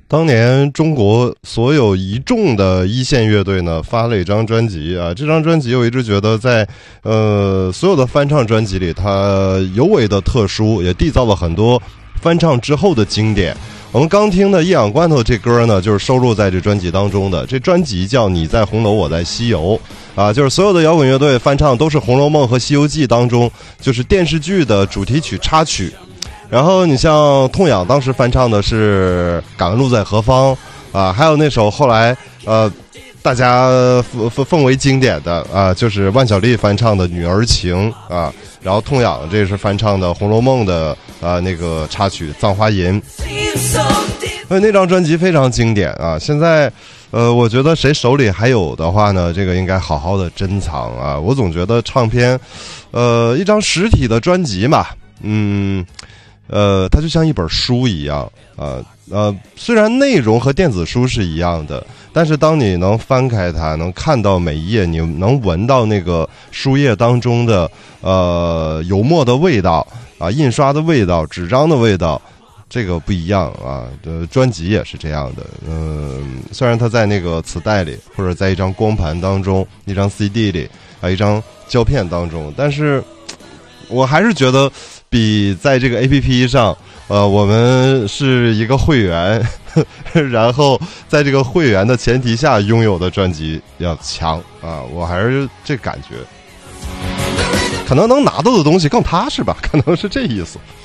当年中国所有一众的一线乐队呢发了一张专辑啊，这张专辑我一直觉得在所有的翻唱专辑里，它尤为的特殊，也缔造了很多翻唱之后的经典。我们刚听的一氧罐头这歌呢，就是收录在这专辑当中的。这专辑叫《你在红楼我在西游》啊，就是所有的摇滚乐队翻唱都是《红楼梦》和《西游记》当中就是电视剧的主题曲插曲。然后你像痛仰当时翻唱的是《敢问路在何方》啊，还有那首后来大家奉为经典的啊，就是万晓利翻唱的《女儿情》啊，然后痛仰这是翻唱的《红楼梦》的那个插曲《葬花吟》。所以那张专辑非常经典啊，现在我觉得谁手里还有的话呢，这个应该好好的珍藏啊。我总觉得唱片一张实体的专辑嘛，它就像一本书一样虽然内容和电子书是一样的，但是当你能翻开它，能看到每一页，你能闻到那个书页当中的油墨的味道啊，印刷的味道，纸张的味道，这个不一样啊。专辑也是这样的，虽然它在那个磁带里，或者在一张光盘当中，一张 CD 里，一张胶片当中，但是我还是觉得比在这个 APP 上我们是一个会员然后在这个会员的前提下拥有的专辑要强啊，我还是这感觉，可能能拿到的东西更踏实吧，可能是这意思。